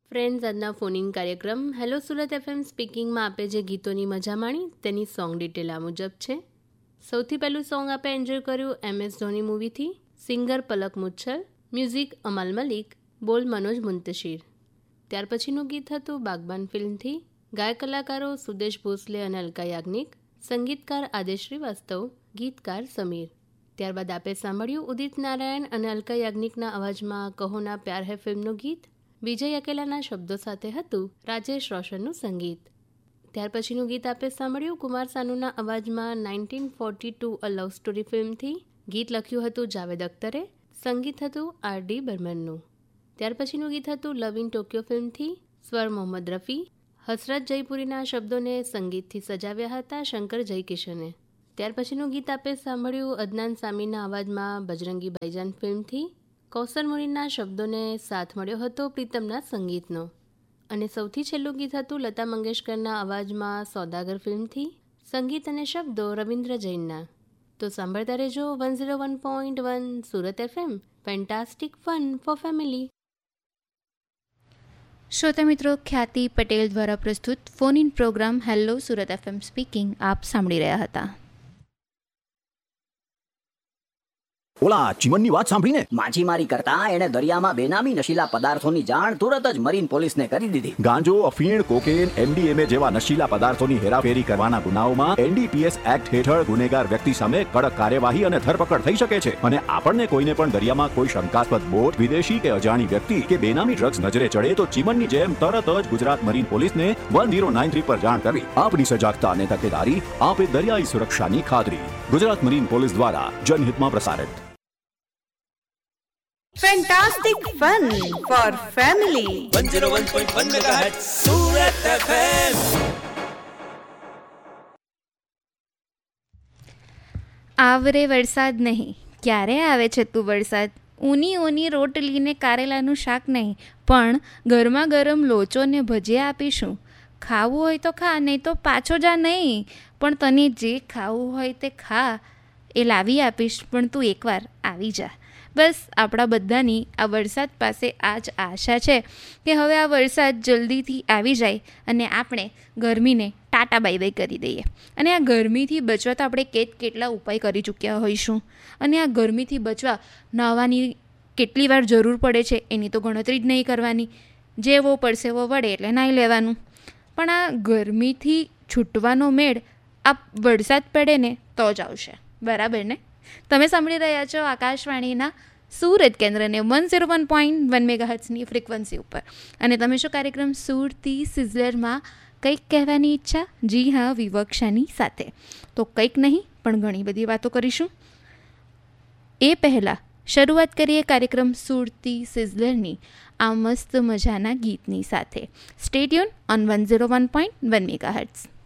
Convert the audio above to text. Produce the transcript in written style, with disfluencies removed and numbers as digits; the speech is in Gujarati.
ફ્રેન્ડ્સ, આજના ફોનિંગ કાર્યક્રમ હેલો સુરત FM સ્પીકિંગમાં આપે જે ગીતોની મજા માણી તેની સોંગ ડિટેલ આ મુજબ છે. સૌથી પહેલું સોંગ આપે એન્જોય કર્યું MS ધોની મૂવીથી. સિંગર પલક મુચ્છલ, મ્યુઝિક અમાલ મલિક, બોલ મનોજ મુંતશીર. ત્યાર પછીનું ગીત હતું બાગબાન ફિલ્મથી. ગાયક કલાકારો સુદેશ ભોસલે અને અલકા યાજ્ઞિક, સંગીતકાર આદેશ શ્રીવાસ્તવ, ગીતકાર સમીર. ત્યારબાદ આપે સાંભળ્યું ઉદિત નારાયણ અને અલકા યાજ્ઞિકના અવાજમાં કહો ના પ્યાર હૈ ફિલ્મનું ગીત. વિજય અકેલાના શબ્દો સાથે હતું રાજેશ રોશનનું સંગીત. ત્યાર પછીનું ગીત આપે સાંભળ્યું કુમાર સાનુના અવાજમાં 1942 અ લવ સ્ટોરી ફિલ્મથી. ગીત લખ્યું હતું જાવેદ અખ્તરે, સંગીત હતું RD બર્મનનું. ત્યાર પછીનું ગીત હતું લવ ઇન ટોક્યો ફિલ્મથી. સ્વર મોહમ્મદ રફી, હસરત જયપુરીના શબ્દોને સંગીતથી સજાવ્યા હતા શંકર જયકિશને. ત્યાર પછીનું ગીત આપે સાંભળ્યું અદનાન સામીના અવાજમાં બજરંગી ભાઈજાન ફિલ્મથી. કૌસર મુનીના શબ્દોને સાથ મળ્યો હતો પ્રીતમના સંગીતનો. અને સૌથી છેલ્લું ગીત હતું લતા મંગેશકરના અવાજમાં સોદાગર ફિલ્મથી. સંગીત અને શબ્દો રવિન્દ્ર જૈનના. તો સાંભળતા રહેજો 101.1 Surat FM, fantastic fun four family. શ્રોતા મિત્રો, ખ્યાતિ પટેલ દ્વારા પ્રસ્તુત phone in programme hello Surat FM speaking આપ સાંભળી રહ્યા હતા. ઓલા ચીમનની વાત સાંભળીને. માછીમારી કરતા એણે દરિયામાં બેનામી નશીલા પદાર્થોની જાણ તુરત જ મરીન પોલીસને કરી દીધી. ગાંજો, અફીણ, કોકેન, MDMA જેવા નશીલા પદાર્થોની હેરાફેરી કરવાના ગુનાઓમાં NDPS એક્ટ હેઠળ ગુનેગાર વ્યક્તિ સામે કડક કાર્યવાહી અને ધરપકડ થઈ શકે છે. અને આપણને કોઈને પણ દરિયામાં કોઈ શંકાસ્પદ બોટ, વિદેશી કે અજાણી વ્યક્તિ કે બેનામી ડ્રગ્સ નજરે ચડે તો ચીમનની જેમ તરત જ ગુજરાત મરીન પોલીસને 1093 પર જાણ કરવી. આપની સજાગતા અને તકેદારી આપે દરિયાઈ સુરક્ષાની ખાતરી. ગુજરાત મરીન પોલીસ દ્વારા જનહિતમાં પ્રસારિત. Fantastic fun for family. 101.1 MHz Surat FM. આવરે વરસાદ નહીં, ક્યારે આવે છે તું વરસાદ? ઊની ઊની રોટલીને કારેલાનું શાક નહીં, પણ ગરમા ગરમ લોચો ને ભજીયા આપીશું. ખાવું હોય તો ખા, નહીં તો પાછો જા નહીં. પણ તને જે ખાવું હોય તે ખા, એ લાવી આપીશ, પણ તું એકવાર આવી જા. બસ આપણા બધાની આ વરસાદ પાસે આ જ આશા છે કે હવે આ વરસાદ જલ્દીથી આવી જાય અને આપણે ગરમીને ટાટા બાય બાય કરી દઈએ. અને આ ગરમીથી બચવા તો આપણે કેટલા ઉપાય કરી ચૂક્યા હોઈશું. અને આ ગરમીથી બચવા નાહવાની કેટલી વાર જરૂર પડે છે એની તો ગણતરી જ નહીં કરવાની. જેવો પરસેવો વળે એટલે નાહી લેવાનું. પણ આ ગરમીથી છૂટવાનો મેળ આ વરસાદ પડે ને તો જ આવશે, બરાબર ને? તમે સાંભળી રહ્યા છો આકાશવાણીના સુરત કેન્દ્રને 101.1 મેગાહર્ટ્ઝની ફ્રીક્વન્સી ઉપર. અને તમે શું કાર્યક્રમ સુરતી સિઝલરમાં કંઈક કહેવાની ઈચ્છા? જી હા, વિવક્ષાની સાથે. તો કંઈક નહીં પણ ઘણી બધી વાતો કરીશું. એ પહેલાં શરૂઆત કરીએ કાર્યક્રમ સુરતી સિઝલરની આ મસ્ત મજાના ગીતની સાથે. Stay tune on 101.1 megahertz.